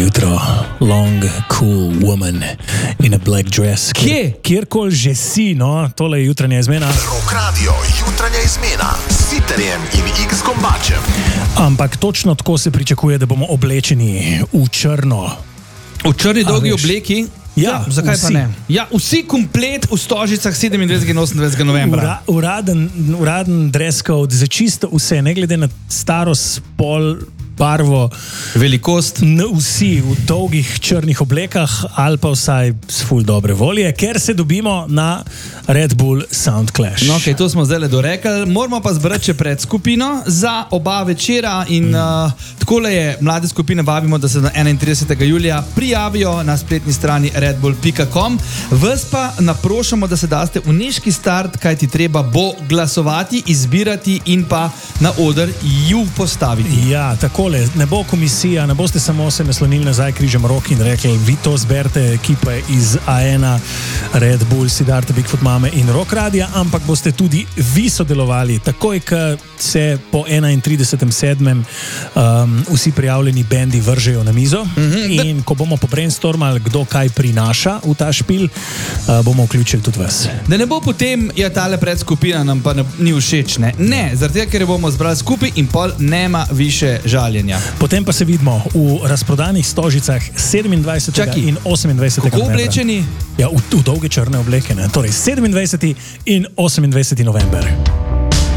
jutro, long, cool woman in a black dress. Kjerkoli že si, no, tole je jutranja izmena. Rock Radio, jutranja izmena s Siterjem in X-Gombačem. Ampak točno tako se pričakuje, da bomo oblečeni v črno. V črni dolgi obleki? Ja, zakaj vsi. pa ne? Ja, vsi komplet v Stožicah 27. in 28. novembra. Uraden dress code za čisto vse, ne glede na starost, spol, barvo, velikost. Vsi v dolgih črnih oblekah ali pa vsaj s ful dobre volje, ker se dobimo na Red Bull Sound Clash. No, okay, to smo zdaj le dorekli. Moramo pa zbrati še pred skupino za oba večera in takole je, mlade skupine vabimo, da se na 31. julija prijavijo na spletni strani redbull.com. Vas pa naprošamo, da se daste v niški start, kaj ti treba bo glasovati, izbirati in pa na oder ju postaviti. Ja, takole, ne bo komisija, ne boste samo se naslonili nazaj križem rok in rekli, vi to zberete ekipe iz A1, Red Bull, Siddharta, Bigfoot Mame in Rock Radia, ampak boste tudi vi sodelovali. Takoj, ko se po 31.7. Vsi prijavljeni bendi vržejo na mizo in ko bomo pobrainstormali, kdo kaj prinaša v ta špil, bomo vključili tudi vas. Da ne bo potem, ja, tale predskupina nam pa ni všeč, ne? Ne, zaradi tega, ker jo bomo zbrali skupaj in pol nema više žaljenja. Potem pa se vidimo v razprodanih Stožicah 27. in 28. Kako oblečeni? Ja, v dolge črne obleke, ne? Torej 27. in 28. november.